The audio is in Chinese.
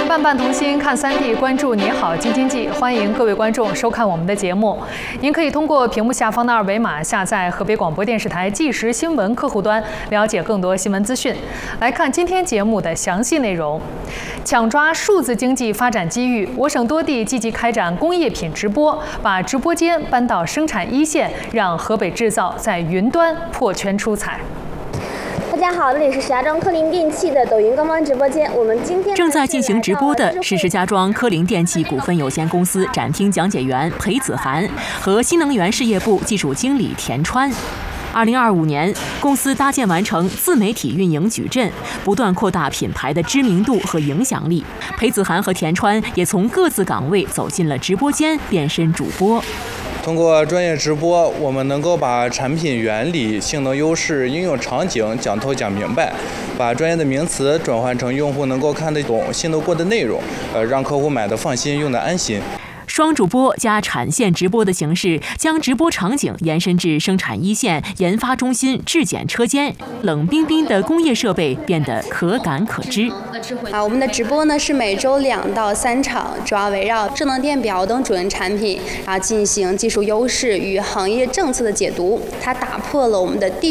伴伴同心看3D，关注你好京津冀，欢迎各位观众收看我们的节目。您可以通过屏幕下方的2维码下载河北广播电视台即时新闻客户端，了解更多新闻资讯。来看今天节目的详细内容。抢抓数字经济发展机遇，我省多地积极开展工业品直播，把直播间搬到生产一线，让河北制造在云端破圈出彩。 大家好，这里是石家庄科林电器的抖音官方直播间。我们今天正在进行直播的是石家庄科林电器股份有限公司展厅讲解员裴子涵和新能源事业部技术经理田川。2025年，公司搭建完成自媒体运营矩阵，不断扩大品牌的知名度和影响力。裴子涵和田川也从各自岗位走进了直播间，变身主播。 通过专业直播，我们能够把产品原理、性能优势、应用场景讲透讲明白，把专业的名词转换成用户能够看得懂、信得过的内容，让客户买的放心，用的安心。 双主播加产线直播的形式，将直播场景延伸至生产一线、研发中心、质检车间，冷冰冰的工业设备变得可感可知。 我们的直播呢是每周2到3场，主要围绕智能电表等主营产品，进行技术优势与行业政策的解读。它打破了我们的地